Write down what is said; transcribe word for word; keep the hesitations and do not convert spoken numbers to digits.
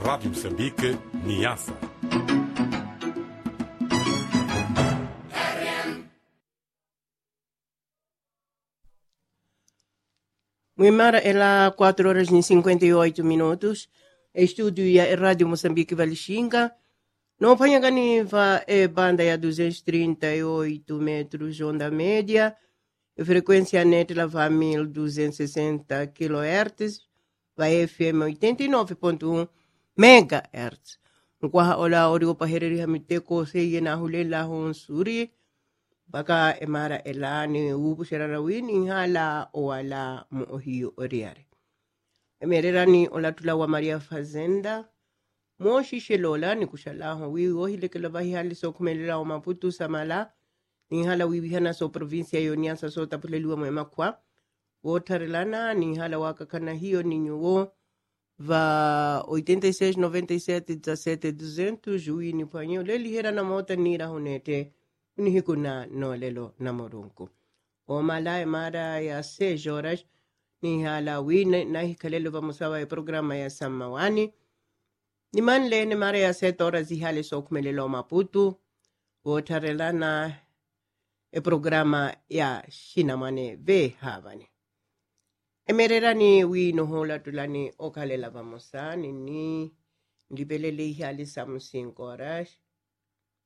Rádio Moçambique, Niassa. Mwimara ela quatro horas e cinquenta e oito minutos. Estúdio ya Rádio Moçambique Valixinga. Não apanha va é banda ya duzentos e trinta e oito metros onda média. A frequência net la va mil duzentos e sessenta kilohertz. Vai F M oitenta e nove ponto um megahertz. Nkwaha ola ori opahereri hamiteko seye na hulela honsuri. Baka emara elani ubu sherana wini hala oala muohiyo oriare. Emererani ola tula wa Maria Fazenda. Moshi shelola ni kushalaho wi ohile ke labahi hali so kumelela o Maputo Samala. Ni hala wibihana so provincia yoniasa so tapuleliwa mwema kwa. Wotarelana ni hala wakakana hiyo ni nyuo. Va oitenta e seis, noventa e sete, dezessete, duzentos. Jui ni panyo. Leli hera na mota nira hunete. Unihikuna no lelo namorunku. O mala emara ya seis horas. Ni hala wina na hikalelo va musawa e programa ya Samawani. Ni manle ni mara ya sete horas ihale sokumelelo Maputo. Wotarelana e programa ya Shinamane ve havani. Emerera ni wino hola tulani okalela vamosa ni ni libelele ihale samu cinco horas.